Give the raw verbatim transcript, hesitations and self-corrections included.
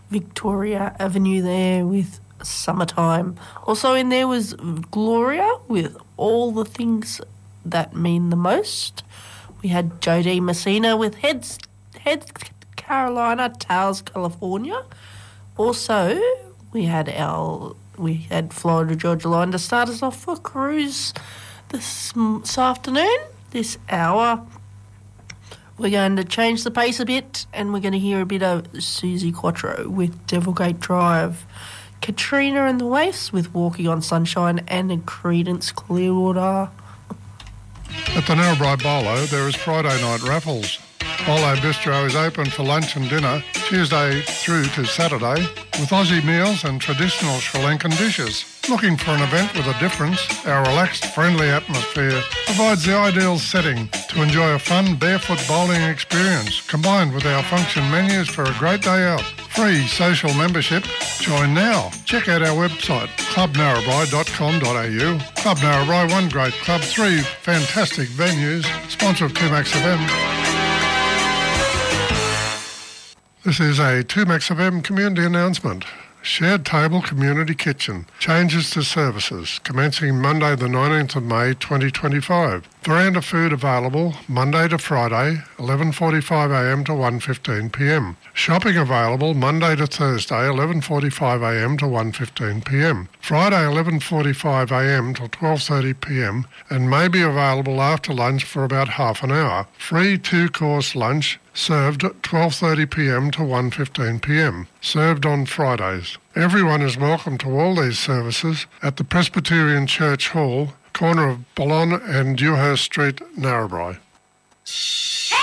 Victoria Avenue there with Summertime. Also in there was Gloria with All the Things That Mean the Most. We had Jodie Messina with Heads, Heads Carolina, Tails California. Also, we had our we had Florida Georgia Line to start us off for a cruise this, this afternoon, this hour. We're going to change the pace a bit, and we're going to hear a bit of Susie Quattro with Devilgate Drive, Katrina and the Waifs with Walking on Sunshine, and Creedence Clearwater. At the Narrabri Bolo, there is Friday night raffles. Bolo Bistro is open for lunch and dinner Tuesday through to Saturday with Aussie meals and traditional Sri Lankan dishes. Looking for an event with a difference? Our relaxed, friendly atmosphere provides the ideal setting to enjoy a fun barefoot bowling experience combined with our function menus for a great day out. Free social membership. Join now. Check out our website, club narrabri dot com dot a u. Club Narrabri, one great club, three fantastic venues. Sponsor of two Max F M. This is a two Max F M community announcement. Shared Table Community Kitchen. Changes to services commencing Monday the nineteenth of May twenty twenty-five. Veranda food available Monday to Friday, eleven forty-five a m to one fifteen p m. Shopping available Monday to Thursday, eleven forty-five a m to one fifteen p m. Friday, eleven forty-five a m till twelve thirty p m and may be available after lunch for about half an hour. Free two-course lunch served at twelve thirty p m to one fifteen p m. Served on Fridays. Everyone is welcome to all these services at the Presbyterian Church Hall, corner of Ballon and Dewhurst Street, Narrabri.